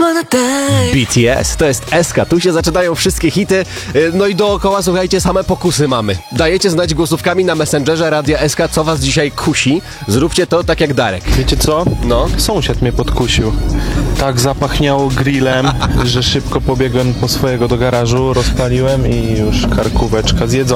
BTS, to jest SK, tu się zaczynają wszystkie hity, no i dookoła, słuchajcie, same pokusy mamy. Dajecie znać głosówkami na Messengerze Radia SK, co was dzisiaj kusi. Zróbcie to tak jak Darek. Wiecie co? No. Sąsiad mnie podkusił. Tak zapachniało grillem, że szybko pobiegłem po swojego do garażu, rozpaliłem i już karkóweczka zjedzona.